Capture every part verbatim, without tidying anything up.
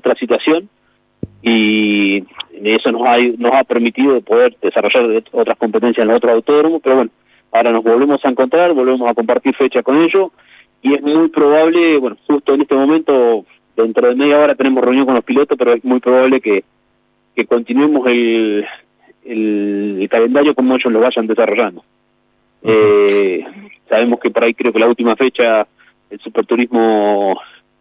nuestra situación, y eso nos ha, nos ha permitido poder desarrollar otras competencias en los otros autódromos, pero bueno, ahora nos volvemos a encontrar, volvemos a compartir fecha con ellos, y es muy probable, bueno, justo en este momento, dentro de media hora tenemos reunión con los pilotos, pero es muy probable que, que continuemos el, el, el calendario como ellos lo vayan desarrollando. Uh-huh. eh, sabemos que por ahí creo que la última fecha el Superturismo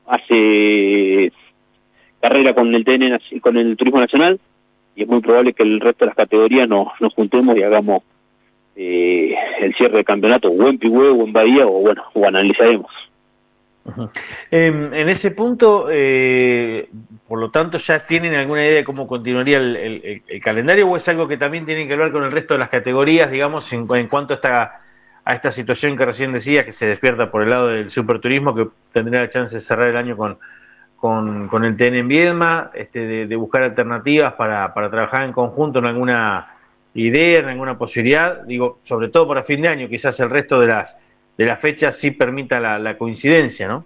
hace carrera con el T N, con el Turismo Nacional, y es muy probable que el resto de las categorías nos, nos juntemos y hagamos eh, el cierre de campeonato o en Pigüé o en Bahía, o bueno, o analizaremos. Uh-huh. Eh, en ese punto, eh, por lo tanto, ¿ya tienen alguna idea de cómo continuaría el, el, el calendario, o es algo que también tienen que ver con el resto de las categorías, digamos, en, en cuanto a esta, a esta situación que recién decía, que se despierta por el lado del Superturismo, que tendría la chance de cerrar el año con, con, con el T N en Viedma, este, de, de buscar alternativas para, para trabajar en conjunto en alguna idea, en alguna posibilidad, digo, sobre todo para fin de año, quizás el resto de las de la fecha sí permita la, la coincidencia, ¿no?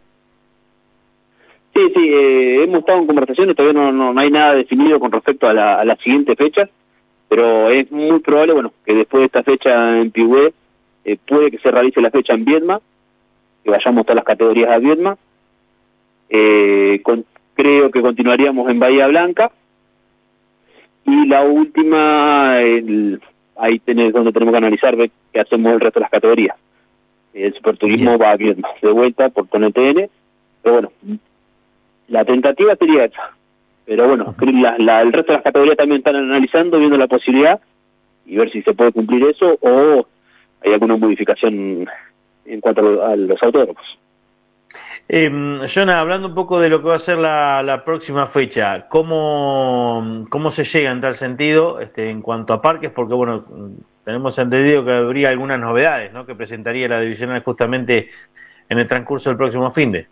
Sí, sí, eh, hemos estado en conversaciones, todavía no, no, no hay nada definido con respecto a la, a la siguiente fecha, pero es muy probable, bueno, que después de esta fecha en Pigüé, eh, puede que se realice la fecha en Viedma, que vayamos todas las categorías a Viedma, eh, con, creo que continuaríamos en Bahía Blanca, y la última, el, ahí tenés donde tenemos que analizar, ver qué hacemos el resto de las categorías. El Superturismo Bien. va a Viedma, de vuelta por con el T N, pero bueno, la tentativa sería esa, pero bueno, la, la, el resto de las categorías también están analizando, viendo la posibilidad, y ver si se puede cumplir eso, o hay alguna modificación en cuanto a los autódromos. Eh, Jonah, hablando un poco de lo que va a ser la, la próxima fecha, ¿cómo, ¿cómo se llega en tal sentido este, en cuanto a parques? Porque bueno, tenemos entendido que habría algunas novedades, ¿no?, que presentaría la divisional justamente en el transcurso del próximo finde.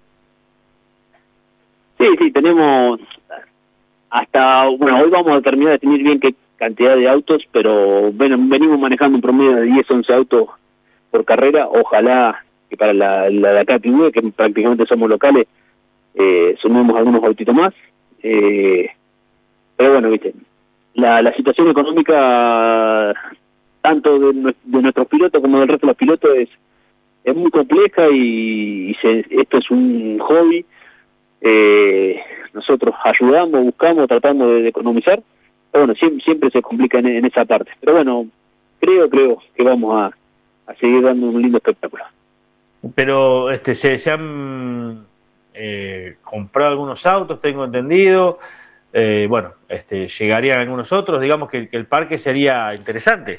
Sí, sí, tenemos hasta, bueno, hoy vamos a terminar de definir bien qué cantidad de autos, pero bueno, venimos manejando un promedio de diez, once autos por carrera. Ojalá que para la, la de acá Pigüé, que prácticamente somos locales, eh, sumemos algunos autitos más. Eh, pero bueno, viste, la, la situación económica tanto de, de nuestros pilotos como del resto de los pilotos es, es muy compleja, y, y se, esto es un hobby. Eh, nosotros ayudamos, buscamos, tratamos de, de economizar, pero bueno, siempre, siempre se complica en, en esa parte. Pero bueno, creo, creo que vamos a, a seguir dando un lindo espectáculo. Pero este se, se han eh, comprado algunos autos, tengo entendido. Eh, bueno, este, llegarían algunos otros, digamos que, que el parque sería interesante.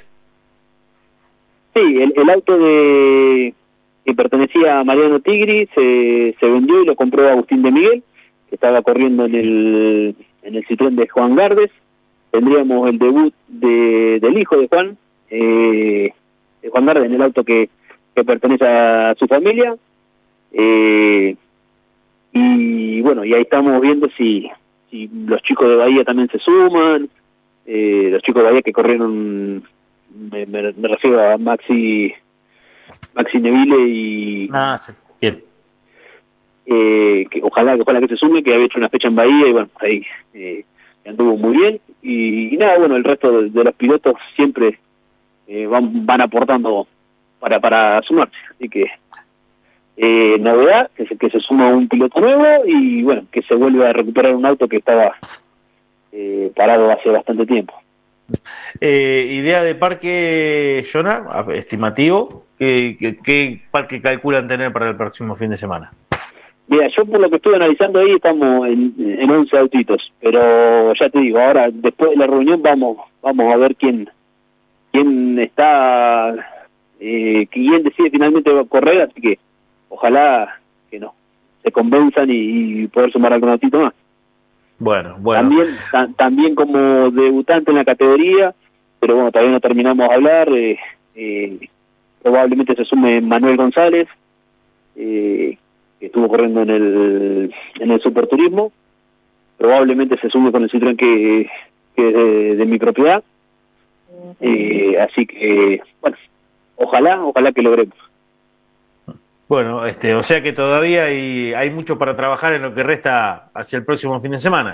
Sí, el, el auto de que pertenecía a Mariano Tigri se, se vendió y lo compró Agustín de Miguel, que estaba corriendo en el en el Citroën de Juan Gardes. Tendríamos el debut de, del hijo de Juan, eh, de Juan Gardes, en el auto que, que pertenece a su familia. Eh, y bueno, y ahí estamos viendo si, si los chicos de Bahía también se suman, eh, los chicos de Bahía que corrieron, me, me, me refiero a Maxi Maxi Neville y ah, sí. Bien. Eh, que ojalá, ojalá que se sume, que había hecho una fecha en Bahía y bueno, ahí eh, anduvo muy bien, y, y nada, bueno, el resto de, de los pilotos siempre eh, van, van aportando para para sumarse, así que eh, novedad, que se, que se suma un piloto nuevo, y bueno, que se vuelve a recuperar un auto que estaba eh, parado hace bastante tiempo. Eh, idea de parque, Jonah, estimativo, ¿qué, qué, qué parque calculan tener para el próximo fin de semana? Mira, yo por lo que estuve analizando ahí estamos en, en once autitos, pero ya te digo, ahora después de la reunión vamos vamos a ver quién quién está, eh, quién decide finalmente correr, así que ojalá que no, se convenzan y, y poder sumar algún autito más. Bueno, bueno. También, ta, también como debutante en la categoría, pero bueno, todavía no terminamos de hablar, eh, eh, probablemente se sume Manuel González, eh, que estuvo corriendo en el en el Superturismo, probablemente se sume con el Citroën que, que es de, de mi propiedad, eh, así que bueno, ojalá, ojalá que logremos. Bueno, este, o sea que todavía hay, hay mucho para trabajar en lo que resta hacia el próximo fin de semana.